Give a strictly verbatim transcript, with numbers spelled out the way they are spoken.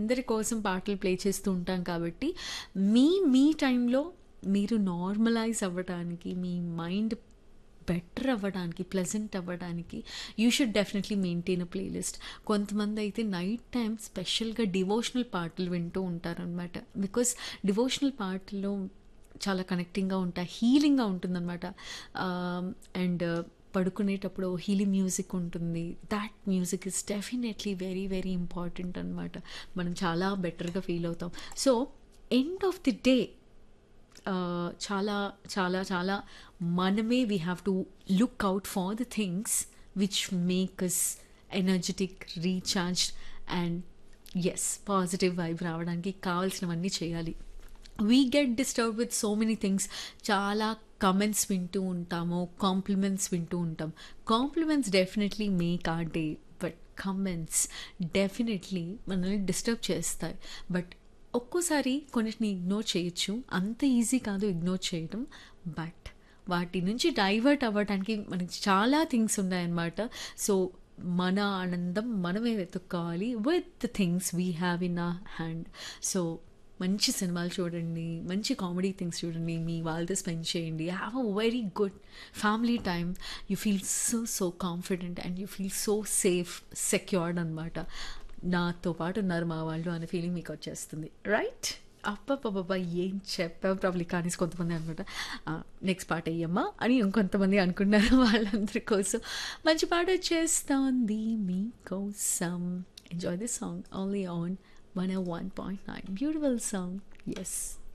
అందరి కోసం పాటలు ప్లే చేస్తూ ఉంటాం కాబట్టి మీ మీ టైంలో మీరు నార్మలైజ్ అవ్వడానికి, మీ మైండ్ బెటర్ అవ్వడానికి, ప్లెజెంట్ అవ్వడానికి you should definitely maintain a playlist. కొంతమంది అయితే నైట్ టైం స్పెషల్గా డివోషనల్ పాటలు వింటూ ఉంటారనమాట. బికాస్ డివోషనల్ పాటల్లో చాలా కనెక్టింగ్గా ఉంటాయి, హీలింగ్గా ఉంటుందన్నమాట. అండ్ పడుకునేటప్పుడు హీలింగ్ మ్యూజిక్ ఉంటుంది. That music is definitely very very important అనమాట. మనం చాలా బెటర్గా ఫీల్ అవుతాం. So end of the day చాలా చాలా చాలా మనమే we have to look out for the things which make us energetic, recharge and yes positive vibe రావడానికి కావాల్సినవన్నీ చేయాలి. We get disturb with so many things. చాలా కమెంట్స్ వింటూ ఉంటాము, కాంప్లిమెంట్స్ వింటూ ఉంటాం. Compliments definitely make are day, but comments definitely మనల్ని disturb చేస్తాయి. బట్ ఒక్కోసారి కొన్నిటిని ఇగ్నోర్ చేయొచ్చు, అంత ఈజీ కాదు ఇగ్నోర్ చేయడం. బట్ వాటి నుంచి డైవర్ట్ అవ్వడానికి మనకి చాలా థింగ్స్ ఉన్నాయన్నమాట. సో మన ఆనందం మనమే వెతుక్కోవాలి with the things we have in our hand. So మంచి సినిమాలు చూడండి, మంచి కామెడీ థింగ్స్ చూడండి, మీ వాళ్ళతో స్పెండ్ చేయండి. Have a very good family time. You feel so so confident and you feel so safe, secured అనమాట. నాతో పాటు ఉన్నారు మా వాళ్ళు అనే ఫీలింగ్ మీకు వచ్చేస్తుంది, రైట్? అప్పబ్బబ్బా ఏం చెప్పావు ప్రాబ్లీ కానీ కొంతమంది అనుకుంటా నెక్స్ట్ పాట అయ్యమ్మా అని ఇంకొంతమంది అనుకున్నారు. వాళ్ళందరి కోసం మంచి పాట వచ్చేస్తుంది మీకోసం. Enjoy this song only on one oh one point nine. Beautiful song. Yes.